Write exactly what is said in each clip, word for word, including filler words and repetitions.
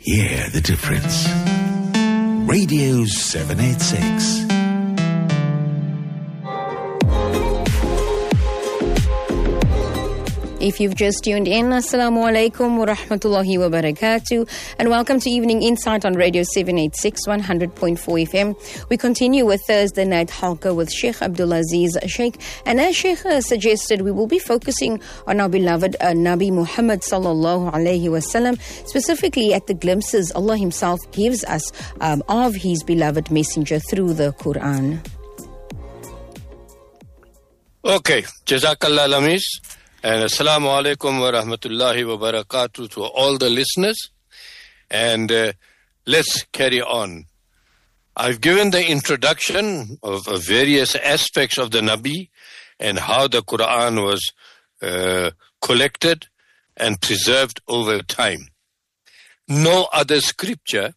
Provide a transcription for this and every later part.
Hear the difference. Radio seven eighty-six. If you've just tuned in, Assalamu alaikum wa rahmatullahi wa barakatuh, and welcome to Evening Insight on Radio seven eighty-six, one hundred point four F M. We continue with Thursday Night Halqa with Sheikh Abdulaziz Sheikh, and as Sheikh uh, suggested, we will be focusing on our beloved uh, Nabi Muhammad sallallahu alayhi wasallam, specifically at the glimpses Allah Himself gives us um, of His beloved messenger through the Quran. Okay, Jazakallah Lamis. And Assalamu alaikum wa rahmatullahi wa barakatuh to all the listeners. And uh, let's carry on. I've given the introduction of, of various aspects of the Nabi and how the Quran was uh, collected and preserved over time. No other scripture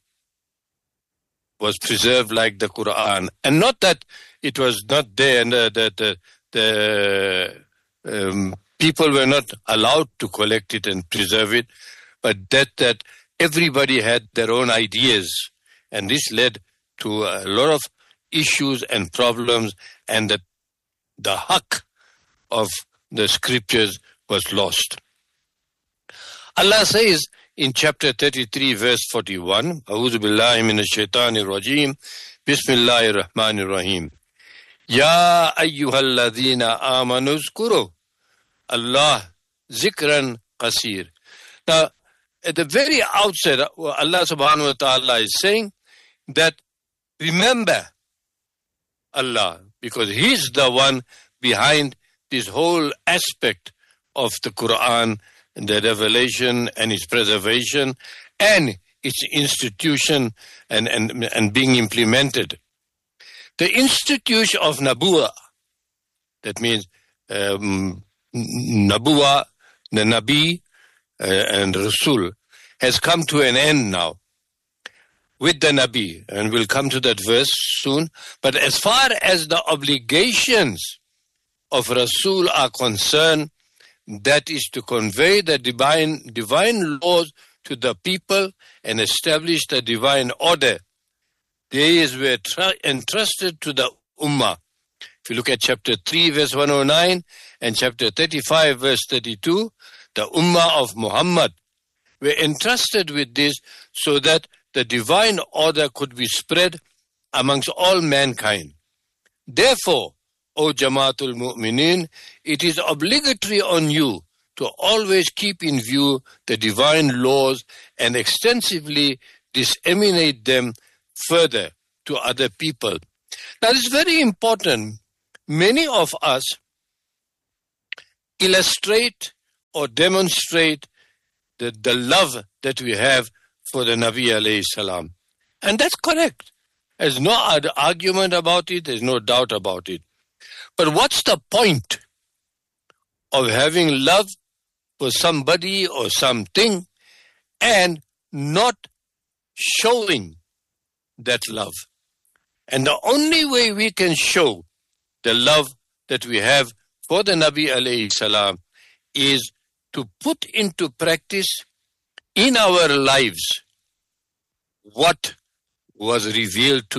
was preserved like the Quran. And not that it was not there and the, the, the, the um, people were not allowed to collect it and preserve it, but that that everybody had their own ideas, and this led to a lot of issues and problems, and that the haqq of the scriptures was lost. Allah says in chapter thirty-three, verse forty-one, A'udhu billahi minash shaitanir rajim, Bismillahir Rahmanir Rahim. Ya ayyuhalladhina amanu zkuru Allah zikran qasir. Now, at the very outset, Allah subhanahu wa ta'ala is saying that remember Allah, because He's the one behind this whole aspect of the Quran, and the revelation and its preservation and its institution and, and, and being implemented. The institution of Nabuwa, that means um, Nabuwa, the Nabi uh, and Rasul, has come to an end now with the Nabi, and we'll come to that verse soon. But as far as the obligations of Rasul are concerned, that is to convey the divine divine laws to the people and establish the divine order. These were tr- entrusted to the Ummah. If you look at chapter three, verse one oh nine, and chapter thirty-five, verse thirty-two, the Ummah of Muhammad were entrusted with this so that the divine order could be spread amongst all mankind. Therefore, O Jamaatul Mu'mineen, it is obligatory on you to always keep in view the divine laws and extensively disseminate them further to other people. Now, it's very important. Many of us illustrate or demonstrate the, the love that we have for the Nabi alayhi salam. And that's correct. There's no argument about it. There's no doubt about it. But what's the point of having love for somebody or something and not showing that love? And the only way we can show the love that we have for the Nabi alayhi salam is to put into practice in our lives what was revealed to